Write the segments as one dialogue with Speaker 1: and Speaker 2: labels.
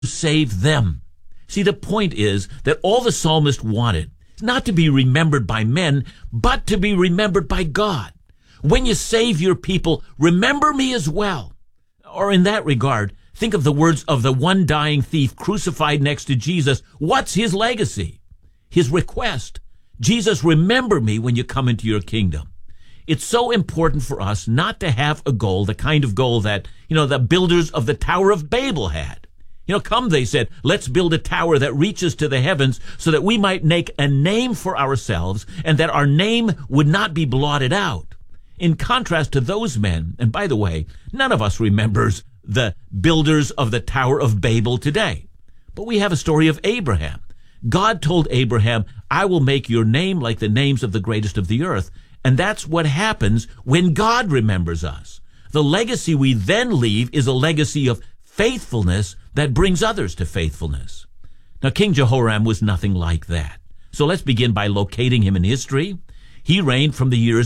Speaker 1: save them. See, the point is that all the psalmist wanted is not to be remembered by men, but to be remembered by God. When you save your people, remember me as well. Or in that regard, think of the words of the one dying thief crucified next to Jesus. What's his legacy? His request. Jesus, remember me when you come into your kingdom. It's so important for us not to have a goal, the kind of goal that, the builders of the Tower of Babel had. Come, they said, let's build a tower that reaches to the heavens so that we might make a name for ourselves and that our name would not be blotted out. In contrast to those men, and by the way, none of us remembers the builders of the Tower of Babel today. But we have a story of Abraham. God told Abraham, I will make your name like the names of the greatest of the earth. And that's what happens when God remembers us. The legacy we then leave is a legacy of faithfulness that brings others to faithfulness. Now, King Jehoram was nothing like that. So let's begin by locating him in history. He reigned from the years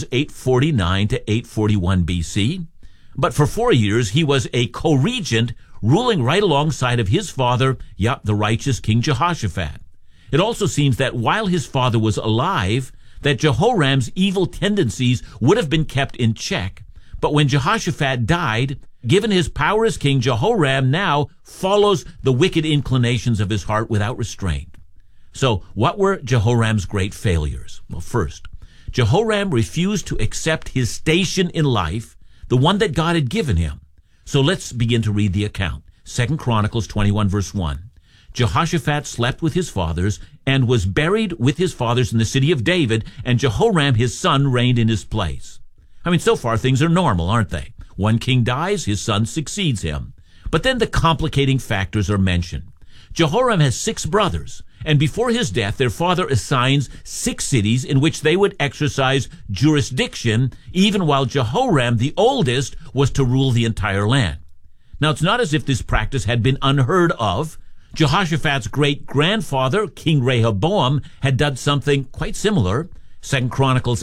Speaker 1: 849 to 841 BC. But for 4 years, he was a co-regent ruling right alongside of his father, the righteous King Jehoshaphat. It also seems that while his father was alive, that Jehoram's evil tendencies would have been kept in check. But when Jehoshaphat died, given his power as king, Jehoram now follows the wicked inclinations of his heart without restraint. So what were Jehoram's great failures? Well, first, Jehoram refused to accept his station in life, the one that God had given him. So let's begin to read the account. 2 Chronicles 21 verse 1. Jehoshaphat slept with his fathers and was buried with his fathers in the city of David, and Jehoram his son reigned in his place. So far things are normal, aren't they? One king dies, his son succeeds him. But then the complicating factors are mentioned. Jehoram has 6 brothers, and before his death, their father assigns 6 cities in which they would exercise jurisdiction, even while Jehoram, the oldest, was to rule the entire land. Now, it's not as if this practice had been unheard of. Jehoshaphat's great-grandfather, King Rehoboam, had done something quite similar. 2 Chronicles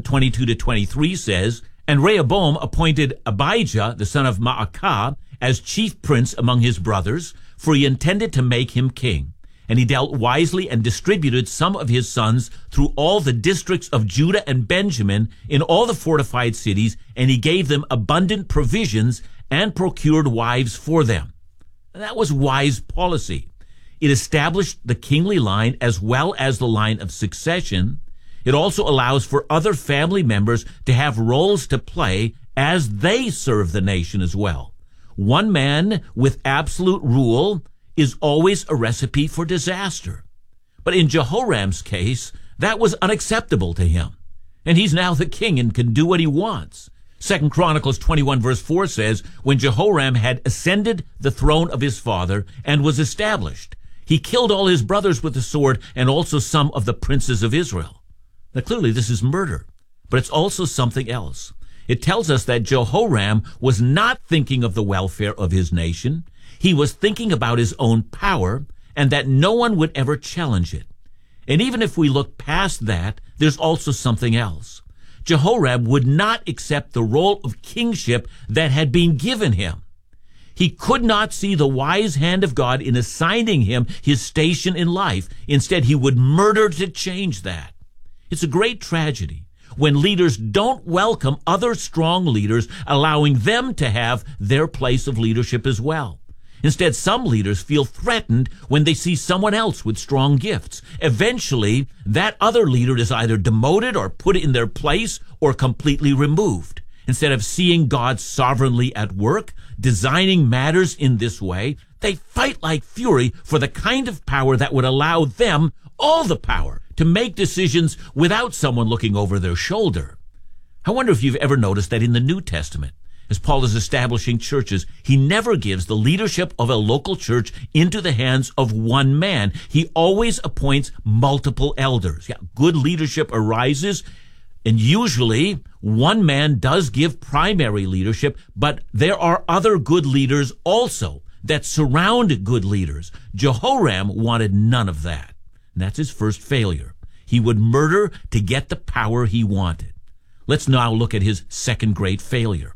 Speaker 1: 11:22-23 says, And Rehoboam appointed Abijah, the son of Maacah, as chief prince among his brothers, for he intended to make him king. And he dealt wisely and distributed some of his sons through all the districts of Judah and Benjamin in all the fortified cities, and he gave them abundant provisions and procured wives for them. That was wise policy. It established the kingly line as well as the line of succession. It also allows for other family members to have roles to play as they serve the nation as well. One man with absolute rule is always a recipe for disaster. But in Jehoram's case, that was unacceptable to him. And he's now the king and can do what he wants. 2 Chronicles 21 verse 4 says, When Jehoram had ascended the throne of his father and was established, he killed all his brothers with the sword and also some of the princes of Israel. Now clearly this is murder, but it's also something else. It tells us that Jehoram was not thinking of the welfare of his nation. He was thinking about his own power and that no one would ever challenge it. And even if we look past that, there's also something else. Jehoram would not accept the role of kingship that had been given him. He could not see the wise hand of God in assigning him his station in life. Instead, he would murder to change that. It's a great tragedy when leaders don't welcome other strong leaders, allowing them to have their place of leadership as well. Instead, some leaders feel threatened when they see someone else with strong gifts. Eventually, that other leader is either demoted or put in their place or completely removed. Instead of seeing God sovereignly at work, designing matters in this way, they fight like fury for the kind of power that would allow them all the power to make decisions without someone looking over their shoulder. I wonder if you've ever noticed that in the New Testament, as Paul is establishing churches, he never gives the leadership of a local church into the hands of one man. He always appoints multiple elders. Good leadership arises, and usually one man does give primary leadership, but there are other good leaders also that surround good leaders. Jehoram wanted none of that. And that's his first failure. He would murder to get the power he wanted. Let's now look at his second great failure.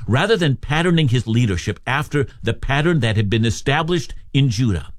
Speaker 1: rather than patterning his leadership after the pattern that had been established in Judah.